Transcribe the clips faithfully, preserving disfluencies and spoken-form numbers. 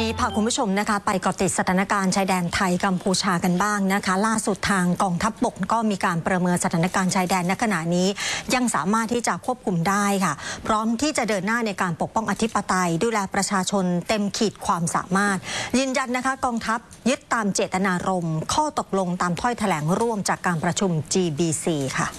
นี้พาคุณผู้ชมนะคะไปเกาะติดสถานการณ์ชายแดนไทยกัมพูชากันบ้างนะคะล่าสุดทางกองทัพบกก็มีการประเมินสถานการณ์ชายแดนณขณะนี้ยังสามารถที่จะควบคุมได้ค่ะพร้อมที่จะเดินหน้าในการปกป้องอธิปไตยดูแลประชาชนเต็มขีดความสามารถยืนยันนะคะกองทัพยึดตามเจตนารมณ์ข้อตกลงตามถ้อยแถลงร่วมจากการประชุม จี บี ซี ค่ะ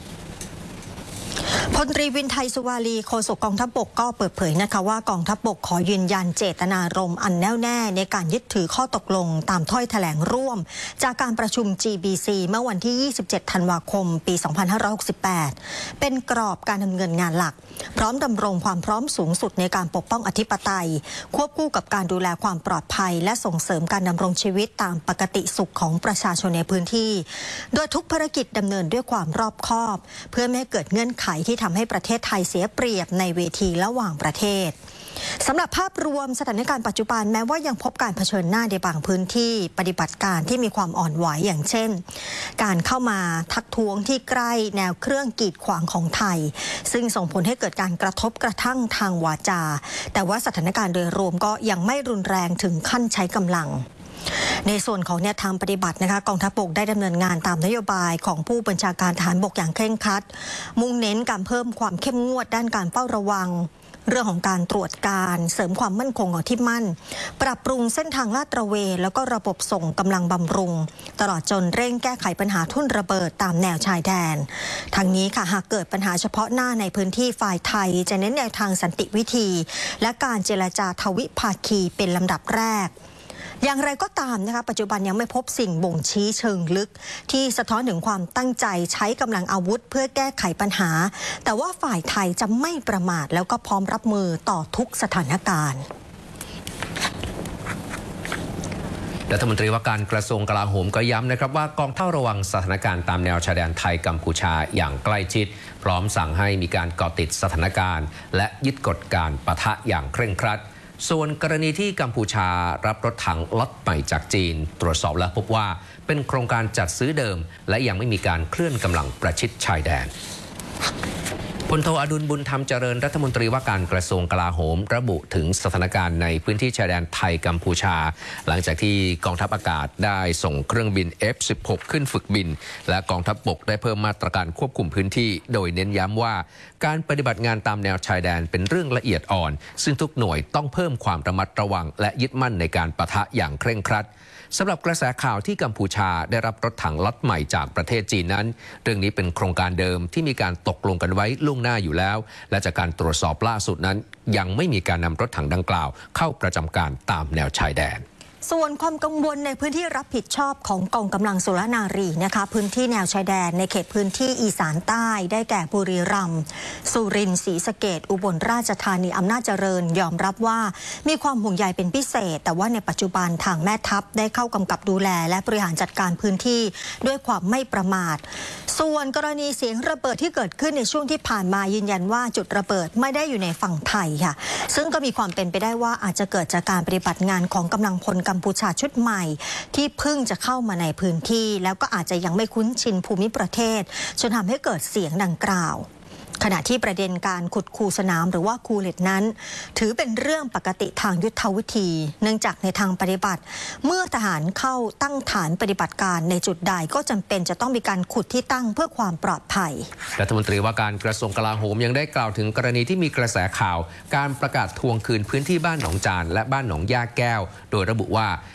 พลตรีวินไทยสุวารีโฆษกกองทัพบกก็เปิดเผยนะคะว่ากองทัพบกขอยืนยันเจตนารมณ์อันแน่วแน่ในการยึดถือข้อตกลงตามถ้อยแถลงร่วมจากการประชุม จี บี ซี เมื่อวันที่ ยี่สิบเจ็ด ธันวาคม ปี สองพันห้าร้อยหกสิบแปด เป็นกรอบการดำเนินงานหลักพร้อมดำรงความพร้อมสูงสุดในการปกป้องอธิปไตยควบคู่กับการดูแลความปลอดภัยและส่งเสริมการดำรงชีวิตตามปกติสุขของประชาชนในพื้นที่โดยทุกภารกิจดำเนินด้วยความรอบคอบเพื่อไม่ให้เกิดเงื่อนไขที่ทำให้ประเทศไทยเสียเปรียบในเวทีระหว่างประเทศสำหรับภาพรวมสถานการณ์ปัจจุบันแม้ว่ายังพบการเผชิญหน้าในบางพื้นที่ปฏิบัติการที่มีความอ่อนไหวอย่างเช่นการเข้ามาทักท้วงที่ใกล้แนวเครื่องกีดขวางของไทยซึ่งส่งผลให้เกิดการกระทบกระทั่งทางวาจาแต่ว่าสถานการณ์โดยรวมก็ยังไม่รุนแรงถึงขั้นใช้กำลังในส่วนของแนวทางปฏิบัตินะคะกองทัพบกได้ดำเนินงานตามนโยบายของผู้บัญชาการทหารบกอย่างเคร่งครัดมุ่งเน้นการเพิ่มความเข้มงวดด้านการเฝ้าระวังเรื่องของการตรวจการเสริมความมั่นคงของที่มั่นปรับปรุงเส้นทางลาดตระเวนแล้วก็ระบบส่งกำลังบำรุงตลอดจนเร่งแก้ไขปัญหาทุ่นระเบิดตามแนวชายแดนทางนี้ค่ะหากเกิดปัญหาเฉพาะหน้าในพื้นที่ฝ่ายไทยจะเน้นแนวทางสันติวิธีและการเจรจาทวิภาคีเป็นลำดับแรกอย่างไรก็ตามนะคะปัจจุบันยังไม่พบสิ่งบ่งชี้เชิงลึกที่สะท้อนถึงความตั้งใจใช้กำลังอาวุธเพื่อแก้ไขปัญหาแต่ว่าฝ่ายไทยจะไม่ประมาทแล้วก็พร้อมรับมือต่อทุกสถานการณ์รัฐมนตรีว่าการกระทรวงกลาโหมก็ย้ำนะครับว่ากองเฝ้าระวังสถานการณ์ตามแนวชายแดนไทยกัมพูชาอย่างใกล้ชิดพร้อมสั่งให้มีการเกาะติดสถานการณ์และยึดกฎการปะทะอย่างเคร่งครัดส่วนกรณีที่กัมพูชารับรถถังล็อตใหม่จากจีนตรวจสอบและพบว่าเป็นโครงการจัดซื้อเดิมและยังไม่มีการเคลื่อนกำลังประชิดชายแดนพลโทอดุลบุญธรรมเจริญรัฐมนตรีว่าการกระทรวงกลาโหมระบุถึงสถานการณ์ในพื้นที่ชายแดนไทยกัมพูชาหลังจากที่กองทัพอากาศได้ส่งเครื่องบิน เอฟ สิบหก ขึ้นฝึกบินและกองทัพบกได้เพิ่มมาตรการควบคุมพื้นที่โดยเน้นย้ำว่าการปฏิบัติงานตามแนวชายแดนเป็นเรื่องละเอียดอ่อนซึ่งทุกหน่วยต้องเพิ่มความระมัดระวังและยึดมั่นในการปะทะอย่างเคร่งครัดสำหรับกระแสข่าวที่กัมพูชาได้รับรถถังล็อตใหม่จากประเทศจีนนั้นเรื่องนี้เป็นโครงการเดิมที่มีการตกลงกันไว้ล่วงหน้าอยู่แล้วและจากการตรวจสอบล่าสุดนั้นยังไม่มีการนำรถถังดังกล่าวเข้าประจำการตามแนวชายแดนส่วนความกังวลในพื้นที่รับผิดชอบของกองกำลังสุรนารีนะคะพื้นที่แนวชายแดนในเขตพื้นที่อีสานใต้ได้แก่บุรีรัมย์สุรินทร์ศรีสะเกษอุบลราชธานีอำนาจเจริญยอมรับว่ามีความห่วงใยเป็นพิเศษแต่ว่าในปัจจุบันทางแม่ทัพได้เข้ากำกับดูแลและบริหารจัดการพื้นที่ด้วยความไม่ประมาทส่วนกรณีเสียงระเบิดที่เกิดขึ้นในช่วงที่ผ่านมายืนยันว่าจุดระเบิดไม่ได้อยู่ในฝั่งไทยค่ะซึ่งก็มีความเป็นไปได้ว่าอาจจะเกิดจากการปฏิบัติงานของกำลังพลกัมพูชาชุดใหม่ที่เพิ่งจะเข้ามาในพื้นที่แล้วก็อาจจะยังไม่คุ้นชินภูมิประเทศจนทำให้เกิดเสียงดังกล่าวขณะที่ประเด็นการขุดคูสนามหรือว่าคูเลตนั้นถือเป็นเรื่องปกติทางยุทธวิธีเนื่องจากในทางปฏิบัติเมื่อทหารเข้าตั้งฐานปฏิบัติการในจุดใดก็จำเป็นจะต้องมีการขุดที่ตั้งเพื่อความปลอดภัยรัฐมนตรีว่าการกระทรวงกลาโหมยังได้กล่าวถึงกรณีที่มีกระแสข่าวการประกาศทวงคืนพื้นที่บ้านหนองจานและบ้านหนองย่าแก้วโดยระบุว่า